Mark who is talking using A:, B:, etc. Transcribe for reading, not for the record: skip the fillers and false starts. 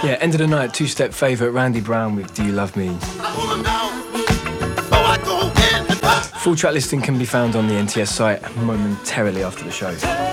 A: Yeah, end of the night, two-step favourite, Randy Brown with Do You Love Me? Full track listing can be found on the NTS site momentarily after the show.